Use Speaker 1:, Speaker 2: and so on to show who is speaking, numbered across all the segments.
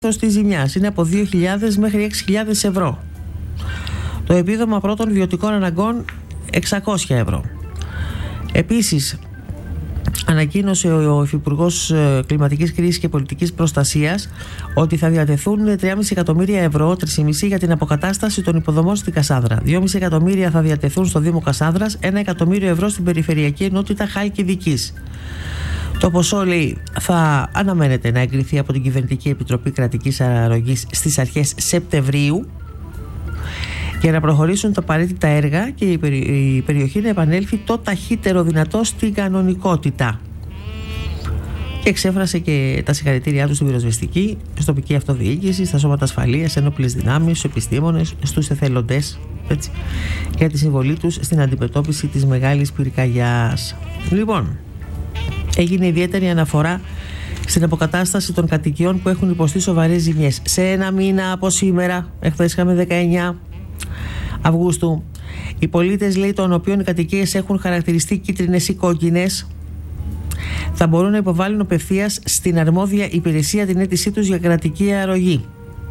Speaker 1: της ζημιάς είναι από 2.000 μέχρι 6.000 ευρώ. Το επίδομα πρώτων βιωτικών αναγκών 600 ευρώ. Επίσης, ανακοίνωσε ο Υφυπουργός Κλιματικής Κρίσης και Πολιτικής Προστασίας ότι θα διατεθούν 3,5 εκατομμύρια ευρώ, 3,5 για την αποκατάσταση των υποδομών στην Κασάνδρα. 2,5 εκατομμύρια θα διατεθούν στο Δήμο Κασάνδρας, 1 εκατομμύριο ευρώ στην Περιφερειακή Ενότητα Χάλκιδικής. Το ποσό, λέει, θα αναμένεται να εγκριθεί από την Κυβερνητική Επιτροπή Κρατικής Αρρωγής στις αρχές Σεπτεμβρίου για να προχωρήσουν τα απαραίτητα έργα και η περιοχή να επανέλθει το ταχύτερο δυνατό στην κανονικότητα. Και εξέφρασε και τα συγχαρητήριά του στην πυροσβεστική, στην τοπική αυτοδιοίκηση, στα σώματα ασφαλείας, ένοπλες δυνάμεις, στους επιστήμονες, στους εθελοντές, έτσι, για τη συμβολή τους στην αντιμετώπιση της μεγάλης πυρκαγιάς. Λοιπόν, έγινε ιδιαίτερη αναφορά στην αποκατάσταση των κατοικιών που έχουν υποστεί σοβαρές ζημιές. Σε ένα μήνα από σήμερα, εχθές είχαμε 19 Αυγούστου, οι πολίτες, λέει, των οποίων οι κατοικίες έχουν χαρακτηριστεί κίτρινες ή κόκκινες, θα μπορούν να υποβάλουν απευθείας στην αρμόδια υπηρεσία την αίτησή τους για κρατική αρρωγή.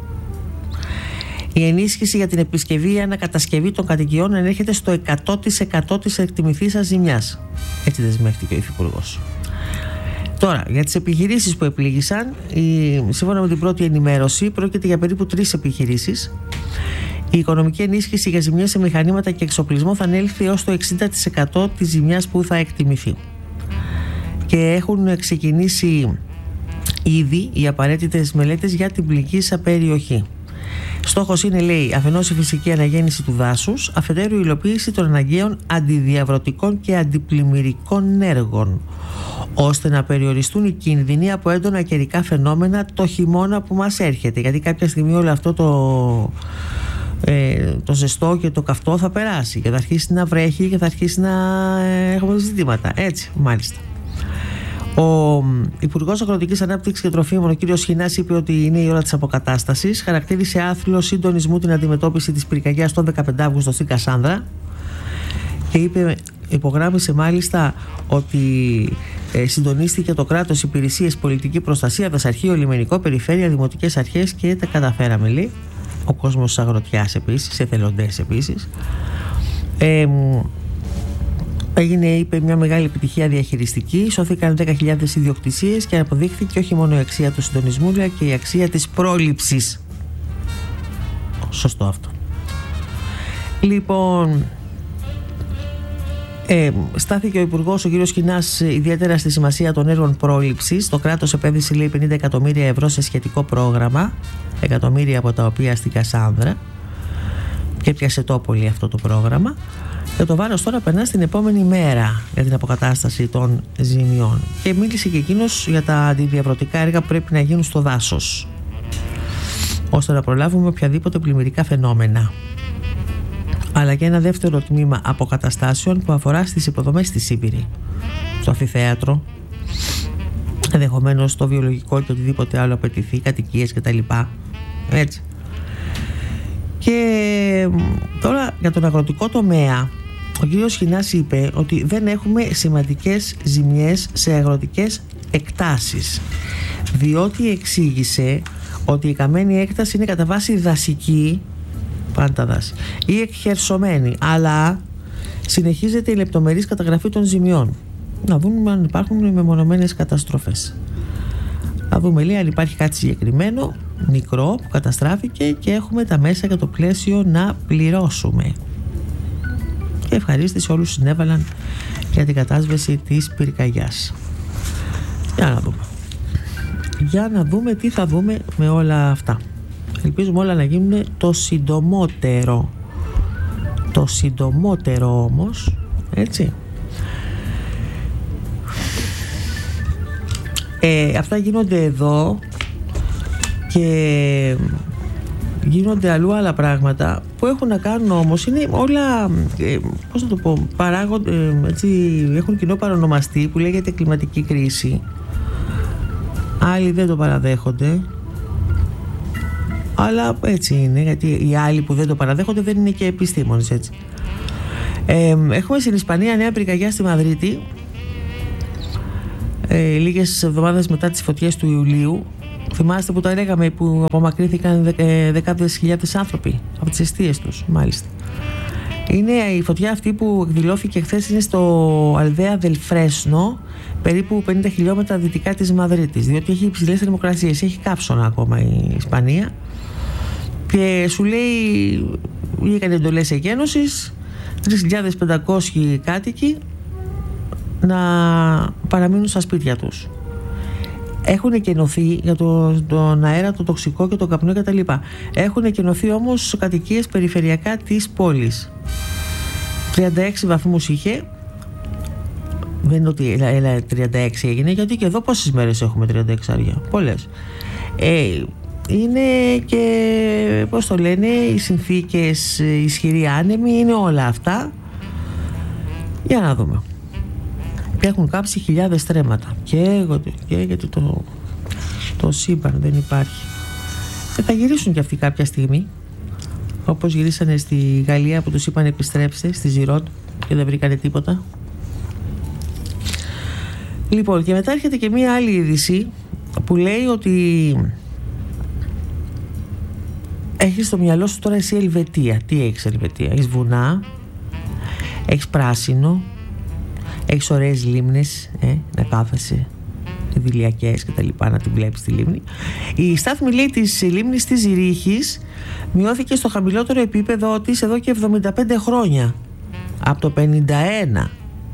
Speaker 1: Η ενίσχυση για την επισκευή ή ανακατασκευή των κατοικιών ενέχεται στο 100% της εκτιμηθήσας ζημιάς. Έτσι δεσμεύτηκε ο Υφυπουργός. Τώρα, για τις επιχειρήσεις που επλήγησαν, σύμφωνα με την πρώτη ενημέρωση, πρόκειται για περίπου 3 επιχειρήσεις. Η οικονομική ενίσχυση για ζημιές σε μηχανήματα και εξοπλισμό θα ανέλθει έως το 60% της ζημιάς που θα εκτιμηθεί. Και έχουν ξεκινήσει ήδη οι απαραίτητες μελέτες για την πληγήσα περιοχή. Στόχος είναι, λέει, αφενός η φυσική αναγέννηση του δάσους, αφετέρου η υλοποίηση των αναγκαίων αντιδιαβρωτικών και αντιπλημμυρικών έργων, ώστε να περιοριστούν οι κίνδυνοι από έντονα καιρικά φαινόμενα το χειμώνα που μας έρχεται. Γιατί κάποια στιγμή όλο αυτό το ζεστό και το καυτό θα περάσει και θα αρχίσει να βρέχει και θα αρχίσει να έχουμε ζητήματα. Έτσι, μάλιστα. Ο Υπουργός Αγροτικής Ανάπτυξης και Τροφίμων, ο κ. Σχοινάς, είπε ότι είναι η ώρα της αποκατάστασης. Χαρακτήρισε άθλιο συντονισμού την αντιμετώπιση της πυρκαγιάς τον 15 Αύγουστο στην Κασάνδρα και υπογράμμισε μάλιστα ότι συντονίστηκε το κράτος, υπηρεσίες, πολιτική προστασία, δασαρχείο, λιμενικό, περιφέρεια, δημοτικές αρχές και τα καταφέραμε, λέει. Ο κόσμος της αγροτιάς επίσης, εθελοντές επίσης. Έγινε, είπε, μια μεγάλη επιτυχία διαχειριστική. Σώθηκαν 10.000 ιδιοκτησίες και αποδείχθηκε όχι μόνο η αξία του συντονισμού, αλλά και η αξία της πρόληψης. Σωστό αυτό. Λοιπόν, στάθηκε ο Υπουργός, ο κ. Σχοινάς, ιδιαίτερα στη σημασία των έργων πρόληψης. Το κράτος επένδυσε, λέει, 50 εκατομμύρια ευρώ σε σχετικό πρόγραμμα, εκατομμύρια από τα οποία στην Κασάνδρα, και πιάσε τόπο, λέει, αυτό το πρόγραμμα. Και το βάρος τώρα περνά στην επόμενη μέρα για την αποκατάσταση των ζημιών. Και μίλησε και εκείνος για τα αντιδιαβρωτικά έργα που πρέπει να γίνουν στο δάσος, ώστε να προλάβουμε οποιαδήποτε πλημμυρικά φαινόμενα. Αλλά και ένα δεύτερο τμήμα αποκαταστάσεων που αφορά στις υποδομές στη Σίβηρη, στο αμφιθέατρο, ενδεχομένως στο βιολογικό και οτιδήποτε άλλο απαιτηθεί, κατοικίες κτλ. Έτσι. Και τώρα για τον αγροτικό τομέα, ο κ. Σχοινάς είπε ότι δεν έχουμε σημαντικές ζημιές σε αγροτικές εκτάσεις, διότι εξήγησε ότι η καμένη έκταση είναι κατά βάση δασική, πάντα δάση, ή εκχερσωμένη, αλλά συνεχίζεται η λεπτομερής καταγραφή των ζημιών. Να δούμε αν υπάρχουν μεμονωμένες καταστροφές. Να δούμε, λέει, αν υπάρχει κάτι συγκεκριμένο μικρό που καταστράφηκε και έχουμε τα μέσα και το πλαίσιο να πληρώσουμε. Και ευχαρίστηση όλους που συνέβαλαν για την κατάσβεση της πυρκαγιάς. Για να δούμε τι θα δούμε με όλα αυτά. Ελπίζουμε όλα να γίνουν το συντομότερο. Το συντομότερο όμως, έτσι. Αυτά γίνονται εδώ και γίνονται αλλού άλλα πράγματα που έχουν να κάνουν, όμως είναι όλα, πώς να το πω, έτσι, έχουν κοινό παρονομαστή που λέγεται κλιματική κρίση. Άλλοι δεν το παραδέχονται, αλλά έτσι είναι, γιατί οι άλλοι που δεν το παραδέχονται δεν είναι και επιστήμονες, έτσι. Έχουμε στην Ισπανία νέα πυρκαγιά στη Μαδρίτη, λίγες εβδομάδες μετά τις φωτιές του Ιουλίου. Θυμάστε που τα λέγαμε, που απομακρύνθηκαν δεκάδες χιλιάδες άνθρωποι από τις εστίες τους, μάλιστα. Είναι η φωτιά αυτή που εκδηλώθηκε χθες, είναι στο Αλδέα Δελ Φρέσνο, περίπου 50 χιλιόμετρα δυτικά της Μαδρίτης, διότι έχει υψηλές θερμοκρασίες, έχει κάψωνα ακόμα η Ισπανία, και σου λέει, βγήκαν εντολές εκένωσης, 3.500 κάτοικοι να παραμείνουν στα σπίτια τους. Έχουν εκενωθεί για τον αέρα, το τοξικό και τον καπνό κτλ. Έχουν εκενωθεί όμως κατοικίες περιφερειακά της πόλης. 36 βαθμούς είχε. Δεν είναι ότι 36 έγινε, γιατί και εδώ πόσες μέρες έχουμε 36 άρια? Πολλές. Είναι και, πώς το λένε, οι συνθήκες, ισχυροί άνεμοι, είναι όλα αυτά. Για να δούμε. Και έχουν κάψει χιλιάδες στρέμματα. Και γιατί το σύμπαν δεν υπάρχει. Και θα γυρίσουν και αυτοί κάποια στιγμή. Όπως γυρίσανε στη Γαλλία που τους είπαν επιστρέψτε, στη Ζιρόντ, και δεν βρήκανε τίποτα. Λοιπόν, και μετά έρχεται και μία άλλη είδηση που λέει ότι έχεις στο μυαλό σου τώρα εσύ Ελβετία. Τι έχεις Ελβετία? Έχεις βουνά, έχεις πράσινο, έχεις ωραίες λίμνες, να κάθεσαι, ειδηλιακές και τα λοιπά, να την βλέπεις τη λίμνη. Η στάθμη, λέει, της λίμνης της Ζηρίχης μειώθηκε στο χαμηλότερο επίπεδο της εδώ και 75 χρόνια, από το 51.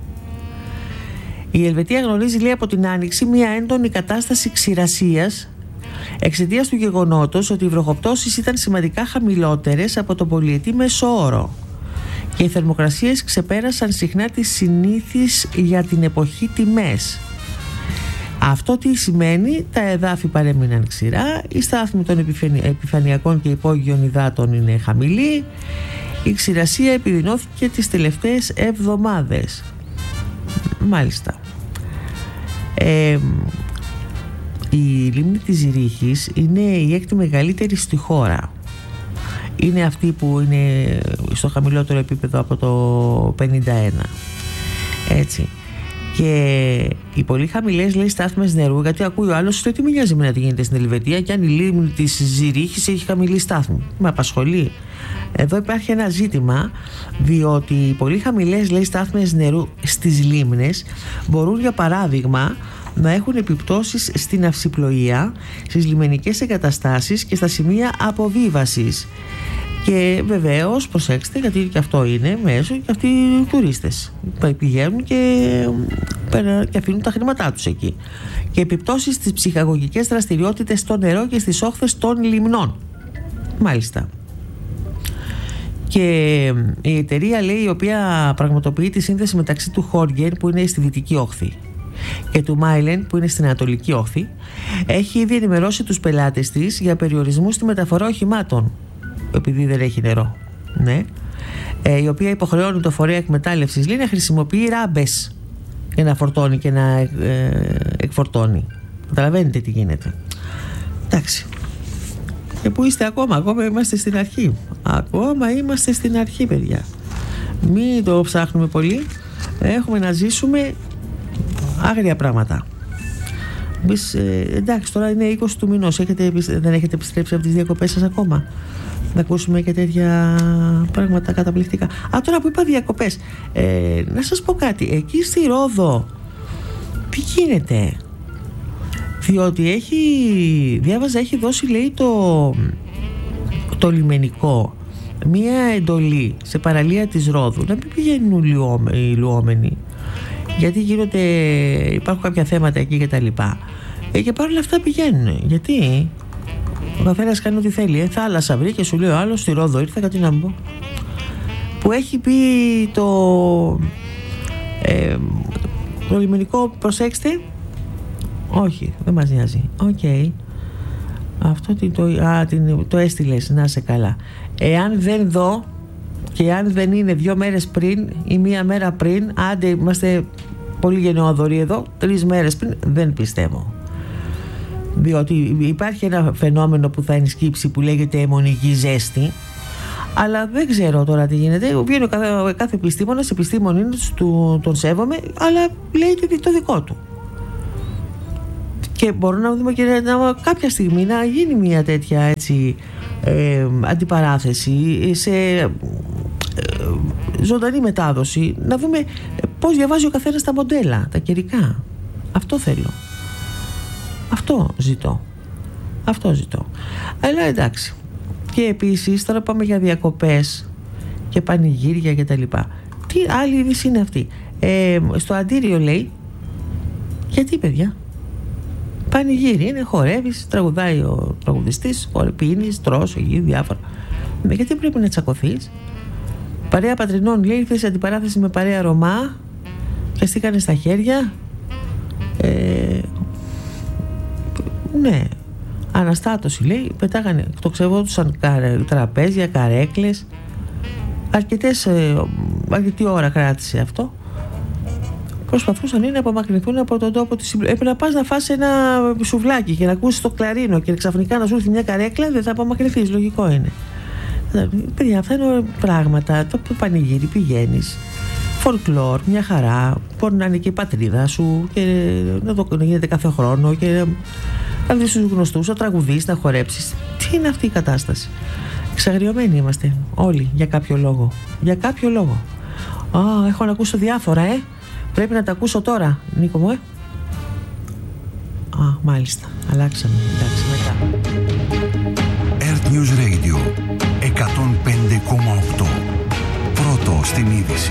Speaker 1: Η Ελβετία γνωρίζει, λέει, από την Άνοιξη μια έντονη κατάσταση ξηρασίας εξαιτίας του γεγονότος ότι οι βροχοπτώσεις ήταν σημαντικά χαμηλότερες από τον πολυετή μεσόωρο και οι θερμοκρασίες ξεπέρασαν συχνά τις συνήθεις για την εποχή τιμές. Αυτό τι σημαίνει? Τα εδάφη παρέμειναν ξηρά, η στάθμη των επιφανειακών και υπόγειων υδάτων είναι χαμηλή, η ξηρασία επιδεινώθηκε τις τελευταίες εβδομάδες. Μάλιστα. Η λίμνη της Ζηρίχης είναι η έκτη μεγαλύτερη στη χώρα. Είναι αυτή που είναι στο χαμηλότερο επίπεδο από το 51. Έτσι. Και οι πολύ χαμηλές, λέει, στάθμες νερού, γιατί ακούει ο άλλος, λέει, τι με νοιάζει να τι γίνεται στην Ελβετία και αν η λίμνη της Ζηρίχης έχει χαμηλή στάθμη? Με απασχολεί. Εδώ υπάρχει ένα ζήτημα, διότι οι πολύ χαμηλές, λέει, στάθμες νερού στις λίμνες μπορούν, για παράδειγμα, να έχουν επιπτώσεις στην αυσιπλοεία, στις λιμενικές εγκαταστάσεις και στα σημεία αποβίβασης. Και βεβαίως, προσέξτε, γιατί και αυτό είναι μέσω, και αυτοί οι τουρίστες πηγαίνουν και αφήνουν τα χρήματά τους εκεί. Και επιπτώσεις στις ψυχαγωγικές δραστηριότητες στο νερό και στις όχθες των λιμνών. Μάλιστα. Και η εταιρεία, λέει, η οποία πραγματοποιεί τη σύνδεση μεταξύ του Χόργερ, που είναι στη δυτική όχθη, και του Μάιλεν, που είναι στην ανατολική όχθη, έχει ήδη ενημερώσει τους πελάτες της για περιορισμού στη μεταφορά οχημάτων, επειδή δεν έχει νερό, ναι, η οποία υποχρεώνει το φορέα εκμετάλλευσης, λέει, να χρησιμοποιεί ράμπες για να φορτώνει και να εκφορτώνει. Καταλαβαίνετε τι γίνεται? Εντάξει. Και πού είστε ακόμα είμαστε στην αρχή. Ακόμα είμαστε στην αρχή, παιδιά. Μην το ψάχνουμε πολύ. Έχουμε να ζήσουμε άγρια πράγματα. Εμείς, εντάξει, τώρα είναι 20 του μηνός. Δεν έχετε επιστρέψει από τις διακοπές σας ακόμα? Να ακούσουμε και τέτοια πράγματα καταπληκτικά. Τώρα που είπα διακοπές, να σας πω κάτι. Εκεί στη Ρόδο τι γίνεται? Διότι διάβαζα, έχει δώσει, λέει, το λιμενικό μία εντολή σε παραλία της Ρόδου να μην πηγαίνουν οι λουόμενοι, γιατί υπάρχουν κάποια θέματα εκεί και τα λοιπά, και παρόλα αυτά πηγαίνουν. Γιατί ο καθένας κάνει ό,τι θέλει. Θάλασσα βρήκε, σου λέει ο άλλος, στη Ρόδο ήρθα, κάτι να μπω. Που έχει πει το λιμενικό, προσέξτε, όχι, δεν μας νοιάζει. Οκ. Αυτό το έστειλες, να σε καλά. Εάν δεν δω και αν δεν είναι 2 μέρες πριν ή 1 μέρα πριν, άντε είμαστε πολύ γενναιόδοροι εδώ, 3 μέρες πριν, δεν πιστεύω. Διότι υπάρχει ένα φαινόμενο που θα ενσκύψει που λέγεται αιμονική ζέστη, αλλά δεν ξέρω τώρα τι γίνεται. Βγαίνει ο κάθε επιστήμονας, επιστήμονας, τον σέβομαι, αλλά λέει το δικό του. Και μπορούμε να δούμε και κάποια στιγμή να γίνει μια τέτοια έτσι, αντιπαράθεση σε ζωντανή μετάδοση, να δούμε πώς διαβάζει ο καθένας τα μοντέλα, τα καιρικά. Αυτό θέλω. Αυτό ζητώ. Αλλά εντάξει. Και επίσης τώρα πάμε για διακοπές και πανηγύρια και τα λοιπά. Τι άλλη είδηση είναι αυτή? Στο αντίριο λέει, γιατί παιδιά? Πανηγύρι είναι, χορεύεις, τραγουδάει ο τραγουδιστής, πίνεις, τρως εκεί διάφορα. Γιατί πρέπει να τσακωθείς? Παρέα πατρινών λέει, ήρθε σε αντιπαράθεση με παρέα Ρωμά, πιαστήκανε στα χέρια. Ναι, αναστάτωση λέει, πετάγανε, το ξεβόντουσαν τραπέζια, καρέκλες. Αρκετή ώρα κράτησε αυτό. Προσπαθούσαν να απομακρυνθούν από τον τόπο της συμπλοκής. Έπρεπε να πας να φας ένα σουβλάκι και να ακούσεις το κλαρίνο και ξαφνικά να σου έρθει μια καρέκλα, δεν θα απομακρυνθείς, λογικό είναι. Παιδιά, αυτά είναι πράγματα. Το πανηγύρι πηγαίνεις, φολκλόρ, μια χαρά. Μπορεί να είναι και η πατρίδα σου και να το γίνεται κάθε χρόνο και να δεις τους γνωστούς, να τραγουδείς, να χορέψεις. Τι είναι αυτή η κατάσταση? Εξαγριωμένοι είμαστε όλοι για κάποιο λόγο. Για κάποιο λόγο. Έχω να ακούσω διάφορα, Πρέπει να τα ακούσω τώρα, Νίκο μου, μάλιστα. Αλλάξαμε. Εντάξει, μετά.
Speaker 2: Earth News Radio 105,8. Πρώτο στην είδηση.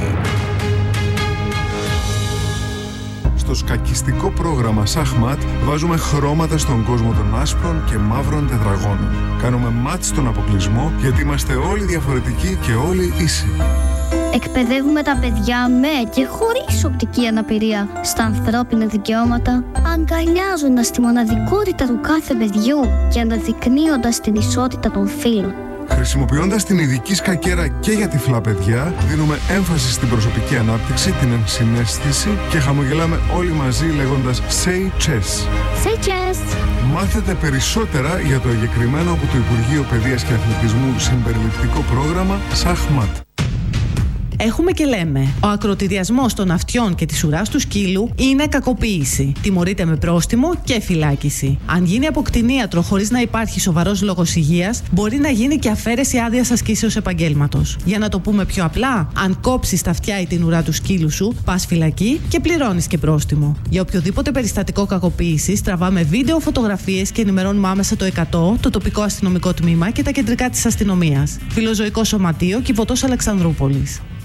Speaker 3: Στο σκακιστικό πρόγραμμα Schachmat βάζουμε χρώματα στον κόσμο των άσπρων και μαύρων τετραγώνων. Κάνουμε μάτς στον αποκλεισμό γιατί είμαστε όλοι διαφορετικοί και όλοι ίσοι.
Speaker 4: Εκπαιδεύουμε τα παιδιά με και χωρίς οπτική αναπηρία στα ανθρώπινα δικαιώματα, αγκαλιάζοντας τη μοναδικότητα του κάθε παιδιού και αναδεικνύοντας την ισότητα των φύλων.
Speaker 3: Χρησιμοποιώντας την ειδική σκακέρα και για τυφλά παιδιά, δίνουμε έμφαση στην προσωπική ανάπτυξη, την ενσυναίσθηση και χαμογελάμε όλοι μαζί λέγοντας Say Chess.
Speaker 4: Say Chess!
Speaker 3: Μάθετε περισσότερα για το εγκεκριμένο από το Υπουργείο Παιδείας και Αθλητισμού συμπεριληπτικό πρόγραμμα Schachmat.
Speaker 5: Έχουμε και λέμε, ο ακροτηριασμός των αυτιών και της ουράς του σκύλου είναι κακοποίηση. Τιμωρείται με πρόστιμο και φυλάκιση. Αν γίνει από κτηνίατρο χωρίς να υπάρχει σοβαρός λόγος υγείας, μπορεί να γίνει και αφαίρεση άδειας ασκήσεως επαγγέλματος. Για να το πούμε πιο απλά, αν κόψεις τα αυτιά ή την ουρά του σκύλου σου, πας φυλακή και πληρώνεις και πρόστιμο. Για οποιοδήποτε περιστατικό κακοποίησης, τραβάμε βίντεο, φωτογραφίες και ενημερώνουμε άμεσα το 100, το τοπικό αστυνομικό τμήμα και τα κεντρικά της αστυνομίας. Φιλοζωικό Σωματείο, Κιβωτός Αλεξανδρούπολης.